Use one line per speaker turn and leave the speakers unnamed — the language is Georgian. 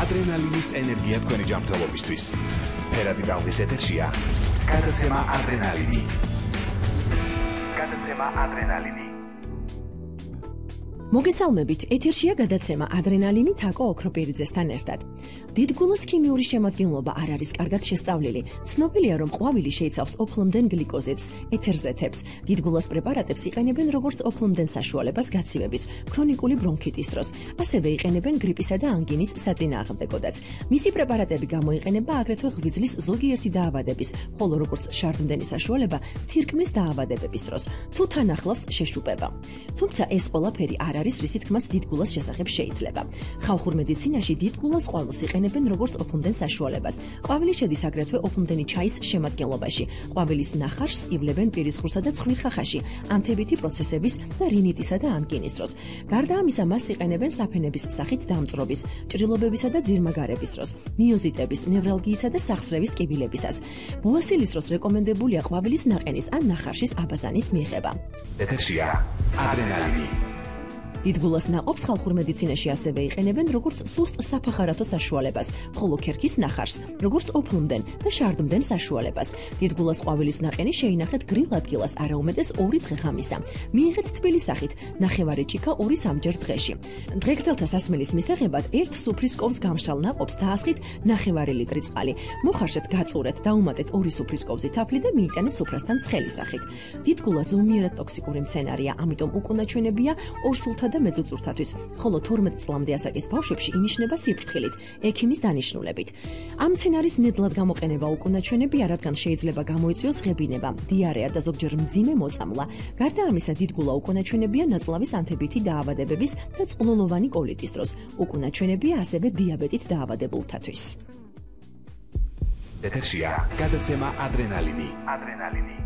ადრენალინის ენერგია თქვენი ჯანმრთელობისთვის. ფერადი ტალღის ეთერშია გადაცემა ადრენალინი.
მოგესალმებით, ეთერშია გადაცემა ადრენალინი თაკო ოქროპირიძესთან ერთად. დიდგულოს ქიმიური შემადგენლობა არ არის კარგად შესწავლილი. ცნობილია, რომ ყვავილი შეიცავს ოფლომდენ გლიკოზიდს, ეთერზეთებს. დიდგულოს პრეპარატებს იყენებენ როგორც ოფლომდენ საშუალებას გაცივების, ქრონიკული ბრონქიტის დროს. ასევე იყენებენ გრიპისა და ანგინის საწინააღმდეგოდაც. მისი პრეპარატები გამოიყენება აგრეთვე ღვიძლის ზოგიერთი დაავადების, ხოლო როგორც შარდმდენი საშუალება თირკმლის დაავადებების დროს, თუ თან ახლავს შეშუპება. თუმცა ეს ყველაფერი არ არის რისი თქმაც დიდგულოს შესახებ შეიძლება. ხალხურ მედიცინაში დიდგულოს ყვავილს იყენებენ როგორც ოფლომდენ საშუალებას. ყვავილი შედის აგრეთვე ოფლომდენი ჩაის შემადგენლობაში. ყვავილის ნახარს ივლებენ პირისხვრსა და ცხვირ ხახაში, ანთებითი პროცესების და რინიტისა და ანგინის დროს. გარდა ამისა, მას იყენებენ საფენების სახით დამწრობის, ჭრილობებისა და ძირმაგარების დროს, მიოზიტების, ნევრალგიისა და სახსრევის კიბილებისას. ბუასილის დროს რეკომენდებულია ყვავილის ნაყენის ან ნახარშის აბაზანის მიღება.
ეთერშია ადრენალინი.
დიდგულოს ნაყოფს ხალხურ მედიცინაში ასევე იყენებენ როგორც სუსტ საფახარათო საშუალებას, ხოლო ქერქის ნახარს როგორც ოფლომდენ და შარდმდენ საშუალებას. დიდგულოს ყვავილის ნაყენი შეინახეთ გრილ ადგილას არაუმეტეს 2 დღე ღამისა. მიიღეთ თბილი სახით, ნახევარი ჭიქა 2-3 დღეში. დღეგრძელთა სასმელის მისაღებად 1 სუფრის კოვს გამშრალ ნაყოფს დაასხით ნახევარი ლიტრი წყალი. მოხარშეთ, გაწურეთ, დაუმატეთ 2 სუფრის კოვზი თაფლი და მიიტანეთ სუფრასთან ცხელი სახით. დიდგულა ზომიერად ტოქსიკური მცენარეა, ამიტომ უკუნაჩვენებია ორსულთა და მეძუწურთათვის, ხოლო 12 წლამდე ასაკის ბავშვებში ინიშნება სიფრთხილით, ექიმის დანიშნულებით. ამ მცენარის ნედლად გამოყენება უკუნაჩვენებია, რადგან შეიძლება გამოიწვიოს ღებინება, დიარეა და ზოგჯერ მძიმე მოწამვლა. გარდა ამისა, დიდგულა უკუნაჩვენებია ნაწლავის ანთებითი დაავადებების და წყლულოვანი კოლიტის დროს. უკუნაჩვენებია ასევე დიაბეტით დაავადებულთათვის.
ეთერშია გადაცემა ადრენალინი.